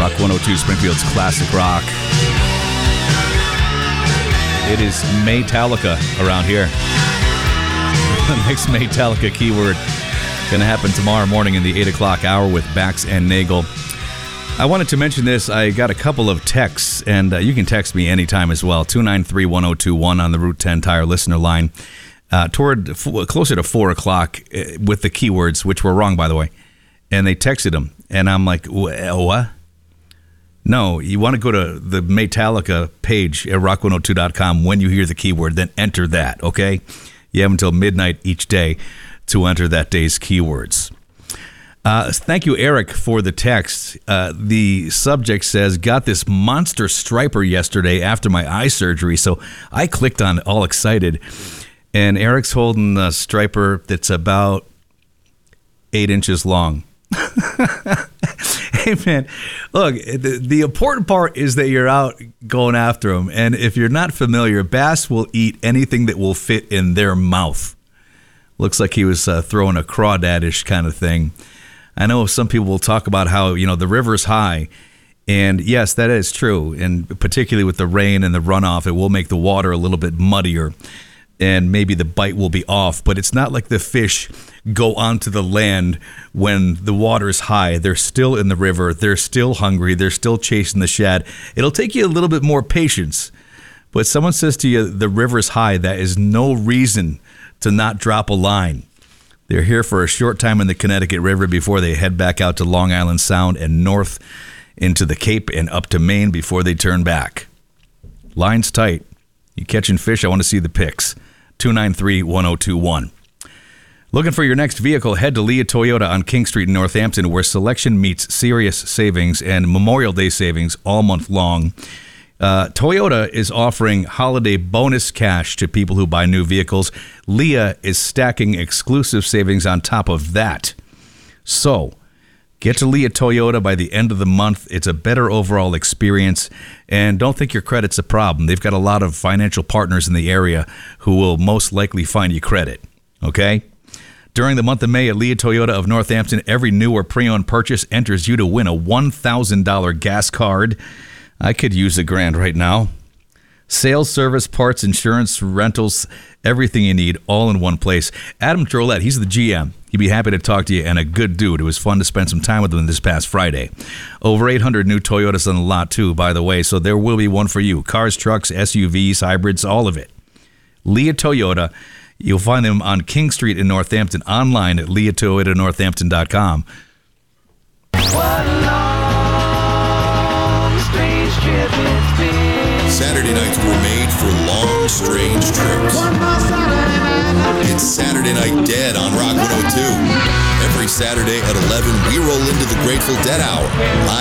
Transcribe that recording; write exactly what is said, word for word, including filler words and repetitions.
Rock one oh two, Springfield's classic rock. It is Maytalica around here. The next Maytalica keyword going to happen tomorrow morning in the eight o'clock hour with Bax and Nagel. I wanted to mention this. I got a couple of texts, and uh, you can text me anytime as well. two nine three, one oh two one on the Route ten Tire listener line. Uh, toward f- closer to four o'clock uh, with the keywords, which were wrong, by the way. And they texted them. And I'm like, what? No, you want to go to the Maytalica page at rock one oh two dot com when you hear the keyword, then enter that, okay? You have until midnight each day to enter that day's keywords. Uh, thank you, Eric, for the text. Uh, the subject says, got this monster striper yesterday after my eye surgery. So I clicked on it all excited. And Eric's holding a striper that's about eight inches long. Hey, man, look, the, the important part is that you're out going after them. And if you're not familiar, bass will eat anything that will fit in their mouth. Looks like he was uh, throwing a crawdad-ish kind of thing. I know some people will talk about how, you know, the river's high. And yes, that is true. And particularly with the rain and the runoff, it will make the water a little bit muddier. And maybe the bite will be off. But it's not like the fish go onto the land when the water is high. They're still in the river. They're still hungry. They're still chasing the shad. It'll take you a little bit more patience. But someone says to you, the river's high. That is no reason to not drop a line. They're here for a short time in the Connecticut River before they head back out to Long Island Sound and north into the Cape and up to Maine before they turn back. Line's tight. You catching fish? I want to see the pics. two nine three, one oh two one. Looking for your next vehicle? Head to Leah Toyota on King Street in Northampton, where selection meets serious savings and Memorial Day savings all month long. Uh, Toyota is offering holiday bonus cash to people who buy new vehicles. Leah is stacking exclusive savings on top of that. So, get to Leah Toyota by the end of the month. It's a better overall experience. And don't think your credit's a problem. They've got a lot of financial partners in the area who will most likely find you credit. Okay? During the month of May at Leah Toyota of Northampton, every new or pre-owned purchase enters you to win a one thousand dollars gas card. I could use a grand right now. Sales, service, parts, insurance, rentals, everything you need, all in one place. Adam Drolet, he's the G M. He'd be happy to talk to you, and a good dude. It was fun to spend some time with him this past Friday. Over eight hundred new Toyotas on the lot, too, by the way, so there will be one for you. Cars, trucks, S U Vs, hybrids, all of it. Leah Toyota. You'll find them on King Street in Northampton, online at leah toyota northampton dot com. Saturday nights were made for long, strange trips. It's Saturday Night Dead on Rock one oh two. Every Saturday at eleven, we roll into the Grateful Dead Hour, live